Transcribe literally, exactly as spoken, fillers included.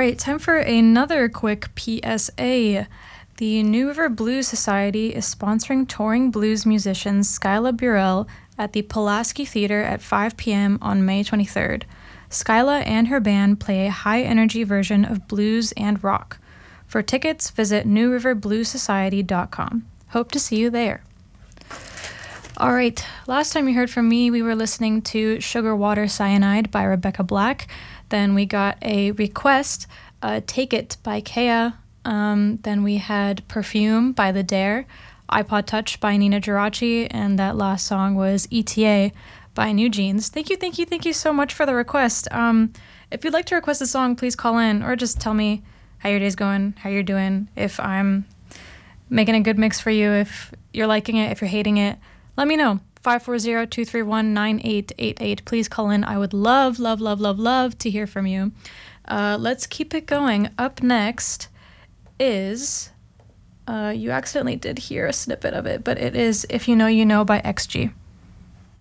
right, time for another quick P S A. The New River Blues Society is sponsoring touring blues musician Skyla Burrell at the Pulaski Theater at five p.m. on May twenty-third. Skyla and her band play a high-energy version of blues and rock. For tickets, visit new river blues society dot com. Hope to see you there. All right, last time you heard from me, we were listening to Sugar Water Cyanide by Rebecca Black. Then we got a request, uh, Take It by Kea. Um, then we had Perfume by The Dare, iPod Touch by Nina Geraci, and that last song was E T A by New Jeans. Thank you, thank you, thank you so much for the request. Um, if you'd like to request a song, please call in or just tell me how your day's going, how you're doing, if I'm making a good mix for you, if you're liking it, if you're hating it. Let me know. five four zero, two three one, nine eight eight eight. Please call in. I would love, love, love, love, love to hear from you. Uh, let's keep it going. Up next is, uh, you accidentally did hear a snippet of it, but it is If You Know, You Know by X G.